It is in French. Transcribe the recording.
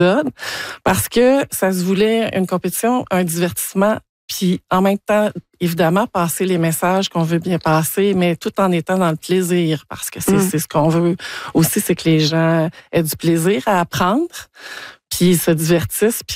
parce que ça se voulait une compétition, un divertissement, puis en même temps, évidemment, passer les messages qu'on veut bien passer, mais tout en étant dans le plaisir, parce que c'est ce qu'on veut aussi, c'est que les gens aient du plaisir à apprendre, puis se divertissent, puis